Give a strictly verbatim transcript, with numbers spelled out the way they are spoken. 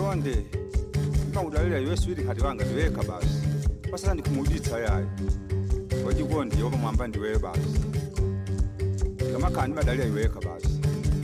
Konde. Kama udalila Yesu ili kati wanga ndiweka basi. Basa ndikumuditsa yayi. Wajikondi yoba mwamba ndiwe basi. Kama kandi badalila iweka basi.